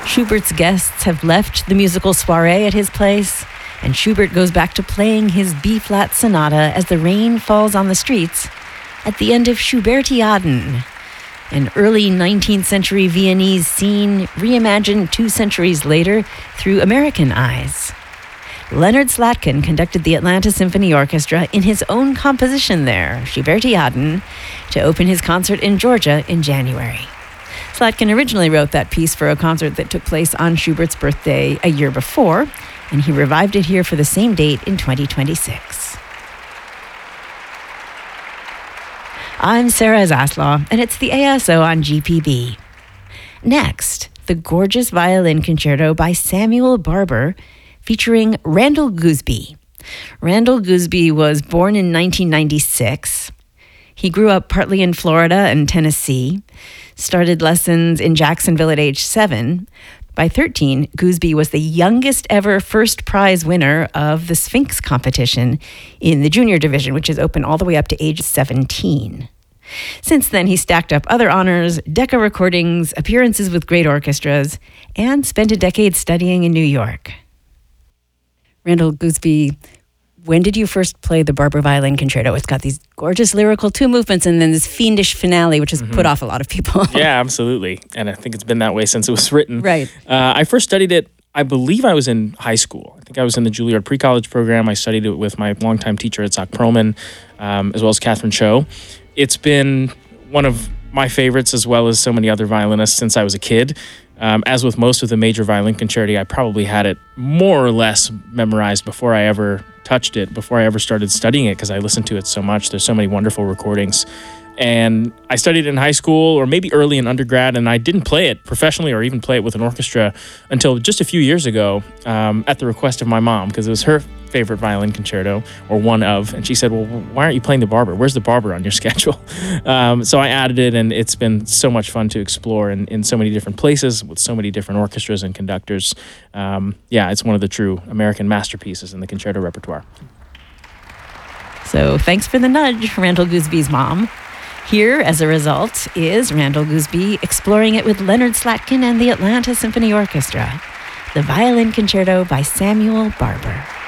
Schubert's guests have left the musical soiree at his place, and Schubert goes back to playing his B-flat sonata as the rain falls on the streets at the end of Schubertiaden, an early 19th century Viennese scene reimagined 2 centuries later through American eyes. Leonard Slatkin conducted the Atlanta Symphony Orchestra in his own composition there, Schubertiaden, to open his concert in Georgia in January. Slatkin originally wrote that piece for a concert that took place on Schubert's birthday a year before, and he revived it here for the same date in 2026. I'm Sarah Zaslaw, and it's the ASO on GPB. Next, the gorgeous violin concerto by Samuel Barber, featuring Randall Gooseby. Randall Gooseby was born in 1996. He grew up partly in Florida and Tennessee, started lessons in Jacksonville at age 7. By 13, Gooseby was the youngest ever first prize winner of the Sphinx competition in the junior division, which is open all the way up to age 17. Since then, he stacked up other honors, Decca recordings, appearances with great orchestras, and spent a decade studying in New York. Randall Gooseby, when did you first play the Barber Violin Concerto? It's got these gorgeous lyrical 2 movements and then this fiendish finale, which has put off a lot of people. Yeah, absolutely. And I think it's been that way since it was written. Right. I first studied it, I believe I was in high school. I think I was in the Juilliard pre-college program. I studied it with my longtime teacher, Itzhak Perlman, as well as Catherine Cho. It's been one of my favorites, as well as so many other violinists, since I was a kid. As with most of the major violin concerti, I probably had it more or less memorized before I ever touched it, before I ever started studying it, because I listened to it so much. There's so many wonderful recordings. And I studied it in high school, or maybe early in undergrad, and I didn't play it professionally or even play it with an orchestra until just a few years ago, at the request of my mom, because it was her favorite violin concerto, or one of, and she said, well, why aren't you playing the Barber? Where's the Barber on your schedule? So I added it, and it's been so much fun to explore in so many different places with so many different orchestras and conductors. It's one of the true American masterpieces in the concerto repertoire. So thanks for the nudge, Randall Gooseby's mom. Here, as a result, is Randall Gooseby exploring it with Leonard Slatkin and the Atlanta Symphony Orchestra, the Violin Concerto by Samuel Barber.